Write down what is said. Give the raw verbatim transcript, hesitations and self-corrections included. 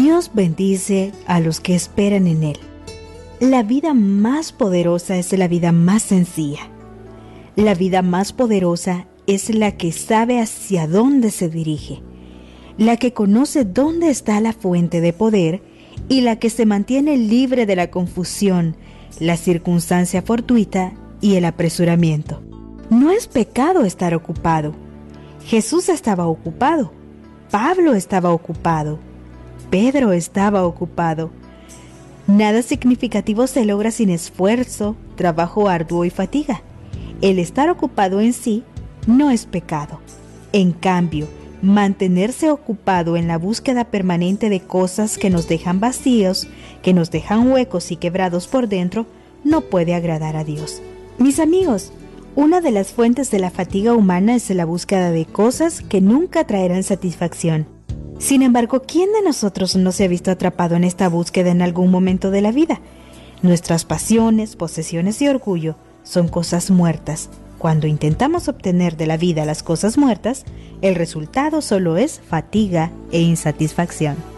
Dios bendice a los que esperan en Él. La vida más poderosa es la vida más sencilla. La vida más poderosa es la que sabe hacia dónde se dirige, la que conoce dónde está la fuente de poder y la que se mantiene libre de la confusión, la circunstancia fortuita y el apresuramiento. No es pecado estar ocupado. Jesús estaba ocupado. Pablo estaba ocupado. Pedro estaba ocupado. Nada significativo se logra sin esfuerzo, trabajo arduo y fatiga. El estar ocupado en sí no es pecado. En cambio, mantenerse ocupado en la búsqueda permanente de cosas que nos dejan vacíos, que nos dejan huecos y quebrados por dentro, no puede agradar a Dios. Mis amigos, una de las fuentes de la fatiga humana es la búsqueda de cosas que nunca traerán satisfacción. Sin embargo, ¿quién de nosotros no se ha visto atrapado en esta búsqueda en algún momento de la vida? Nuestras pasiones, posesiones y orgullo son cosas muertas. Cuando intentamos obtener de la vida las cosas muertas, el resultado solo es fatiga e insatisfacción.